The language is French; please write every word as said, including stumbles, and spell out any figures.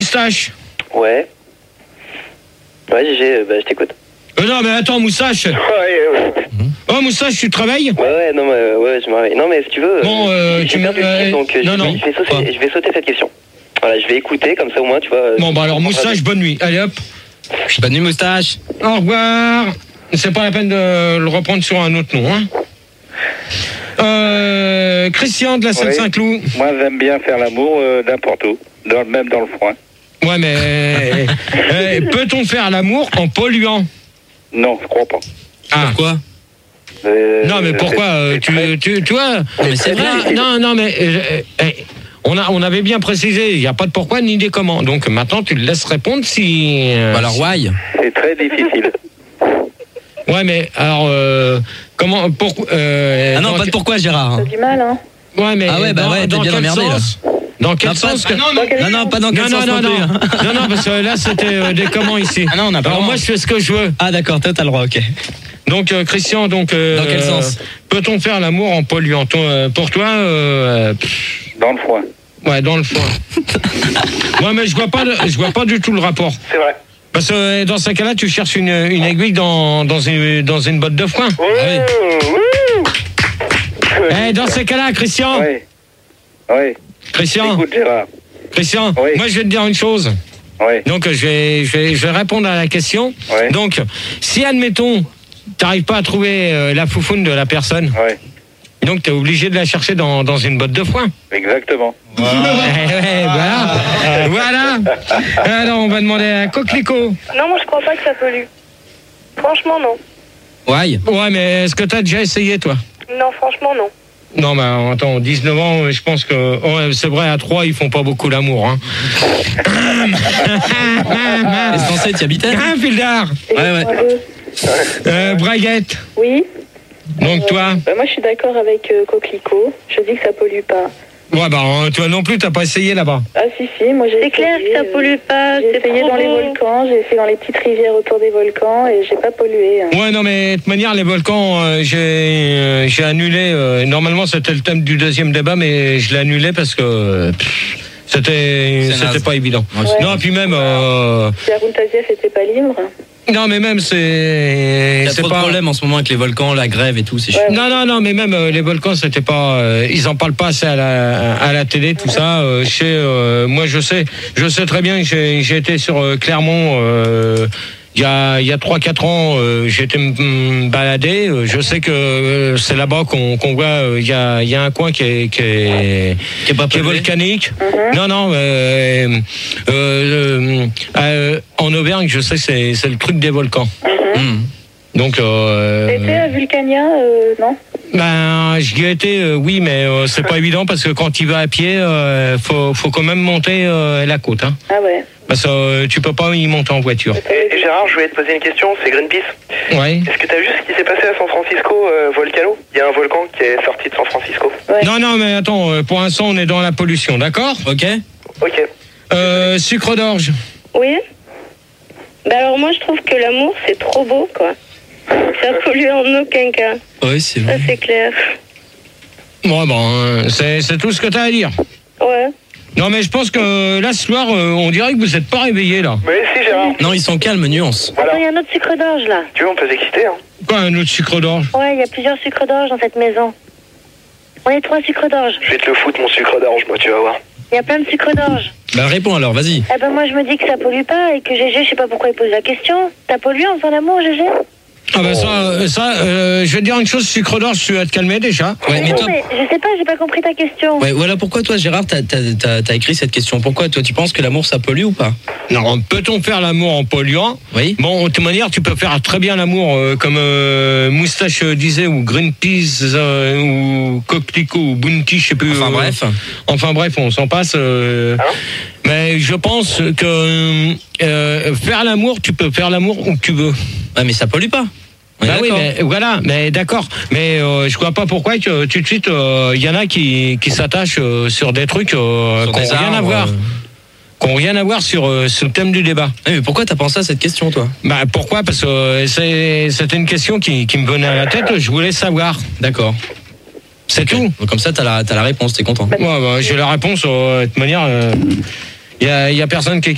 Moustache. Ouais. Ouais, Gégé, bah, je t'écoute. Euh, non, mais attends, Moustache. Ouais, ouais. Oh, Moustache, tu travailles? Ouais, ouais, non, mais, ouais, je me réveille. Non, mais si tu veux. Bon, euh, j'ai tu perdu me- le fil, euh, donc euh, non, je, non. je vais sauter, Quoi je vais sauter cette question. Voilà, je vais écouter, comme ça au moins, tu vois. Bon, bah alors, Moustache, bonne nuit. Allez, hop. Bonne nuit, Moustache. Au revoir. C'est pas la peine de le reprendre sur un autre nom, hein. Euh, Christian de la Seine-Saint-Cloud. Moi, j'aime bien faire l'amour euh, n'importe où, dans, même dans le froid. Ouais, mais euh, peut-on faire l'amour en polluant? Non, je crois pas. Ah. Pourquoi? Euh, Non, mais pourquoi euh, tu, tu, tu vois? mais c'est vrai. Non, non, mais euh, euh, on, a, on avait bien précisé, il n'y a pas de pourquoi ni des comment. Donc maintenant, tu le laisses répondre si. euh, Bah alors, why? C'est très difficile. Ouais, mais alors, euh, comment. Pour, euh, Ah non, dans pas de que- pourquoi, Gérard. T'as du mal, hein? Ouais, mais. Ah ouais, bah dans, ouais, t'es dans bien quel emmerdé, là. sens? Dans quel Non, pas- sens que- ah, non, non, non, pas dans quel non, sens non, non non, plus, hein. non, non, parce que là, c'était euh, des comment ici. Ah non, on n'a pas le Alors droit. moi, je fais ce que je veux. Ah d'accord, toi t'as le droit, ok. Donc, euh, Christian, donc. euh, Dans quel sens? Peut-on faire l'amour en polluant? Ton- euh, Pour toi, euh, pff, Dans le froid. ouais, dans le foin. Ouais, mais je vois pas, le- je vois pas du tout le rapport. C'est vrai. Parce que euh, dans ce cas-là, tu cherches une, une aiguille dans, dans, une, dans une botte de foin. Ouais, Eh, dans ces cas-là, Christian, Oui. Oui. Christian, Écoute, Gérard. Christian, Oui. moi je vais te dire une chose. Oui. Donc je vais, je vais, je vais répondre à la question. Oui. Donc, si admettons, t'arrives pas à trouver euh, la foufoune de la personne, Oui. donc t'es obligé de la chercher dans, dans une botte de foin. Exactement. Eh ouais, voilà. Voilà. Alors on va demander à Coquelicot. Non, moi je crois pas que ça pollue. Franchement, non. Why? Ouais, mais est-ce que t'as déjà essayé, toi? Non, franchement, non. Non, mais attends, dix-neuf ans, je pense que... Oh, c'est vrai, à trois, ils font pas beaucoup l'amour. Hein. Est-ce qu'on sait, tu habitais? Hein, Fildar? Et Ouais, ouais. moi, deux. Euh, Braguette. Oui. Donc toi? Bah, moi je suis d'accord avec euh, Coquelicot. Je dis que ça pollue pas. Ouais, bah, hein, toi non plus, t'as pas essayé là-bas. Ah si, si, moi j'ai C'est clair que ça pollue pas, J'ai c'est essayé trop dans les beau. volcans, j'ai essayé dans les petites rivières autour des volcans et j'ai pas pollué. hein. Ouais, non, mais de toute manière, les volcans, euh, j'ai euh, j'ai annulé. euh, normalement, c'était le thème du deuxième débat, mais je l'ai annulé parce que euh, pff, c'était C'est c'était naze. pas évident. Ouais. Non, puis même... euh, Si Haroun Tazieff était pas libre. non, mais même, c'est... Il y a c'est trop de pas... problèmes en ce moment avec les volcans, la grève et tout, c'est chiant. Ouais. Non, non, non, mais même euh, les volcans, c'était pas. Euh, ils en parlent pas assez à la, à la télé, tout ça. Euh, chez, euh, moi, je sais, je sais très bien que j'ai, j'ai été sur euh, Clermont. Euh, il y a, il y a trois quatre ans, euh, j'ai été me me balader. Euh, Je sais que euh, c'est là-bas qu'on, qu'on voit. euh, Il y a, il y a un coin qui est, qui est, Qui est pas qui est pollué. volcanique. Mhm. Non, non. Euh, euh, euh, euh, en Auvergne, je sais que c'est, c'est le truc des volcans. Hmm. Donc. Euh, T'étais à Vulcania, euh, non? Ben, j'y ai été, euh, oui, mais euh, c'est pas évident parce que quand il va à pied, euh, faut, faut quand même monter euh, la côte. Hein. Ah ouais. Parce que euh, tu peux pas y monter en voiture. Et, et Gérard, je voulais te poser une question, c'est Greenpeace. Ouais. Est-ce que tu as vu ce qui s'est passé à San Francisco, euh, Volcano? Il y a un volcan qui est sorti de San Francisco. Ouais. Non, non, mais attends, euh, pour l'instant, on est dans la pollution, d'accord? Ok. Ok. Euh, sucre d'orge. Oui. Bah alors moi je trouve que l'amour c'est trop beau quoi. Ça pollue en aucun cas. Oui, c'est Ça vrai. c'est clair. Bon, bon, euh, c'est, c'est tout ce que t'as à dire. Ouais. Non, mais je pense que là, ce soir, euh, on dirait que vous êtes pas réveillés, là. Mais si Gérard, Non, ils sont calmes, nuance. voilà. Attends, il y a un autre sucre d'orge là. Tu veux, on peut s'exciter, hein. Quoi, un autre sucre d'orge? Ouais, il y a plusieurs sucres d'orge dans cette maison. On est trois sucres d'orge. Je vais te le foutre, mon sucre d'orge, moi, tu vas voir. Il y a plein de sucres d'orge. Bah réponds alors, vas-y. Eh ben moi je me dis que ça pollue pas et que Gégé, je sais pas pourquoi il pose la question. T'as pollué en faisant l'amour, Gégé? Ah, ben ça, euh, ça euh, je vais te dire une chose, sucre d'orge, tu vas te calmer déjà. Ouais, mais non, toi... mais je sais pas, j'ai pas compris ta question. Ouais, voilà pourquoi toi, Gérard, t'as, t'as, t'as, t'as écrit cette question. Pourquoi toi, tu penses que l'amour, ça pollue ou pas? Non, peut-on faire l'amour en polluant? Oui. Bon, de toute manière, tu peux faire très bien l'amour, euh, comme euh, Moustache disait, ou Greenpeace, euh, ou Coquelicot, ou Bounty, je sais plus. Enfin euh, bref. Enfin bref, on s'en passe. euh, Hein mais je pense que euh, faire l'amour, tu peux faire l'amour où tu veux. Ouais, mais ça pollue pas. On est Bah oui, d'accord. mais voilà, mais d'accord. Mais euh, je vois pas pourquoi que tout de suite, il euh, y en a qui, qui s'attachent euh, sur des trucs euh, Sur qui n'ont des rien à arbres, voir. euh. Qui n'ont rien à voir sur, euh, sur le thème du débat. Ouais, mais pourquoi t'as pensé à cette question, toi? Bah pourquoi? Parce que euh, c'est, c'était une question qui, qui me venait à la tête, je voulais savoir. D'accord. C'est Ok. tout. Donc comme ça, t'as la, t'as la réponse, t'es content. Ouais, bah, j'ai la réponse, euh, de toute manière, il euh, y, a, y a personne qui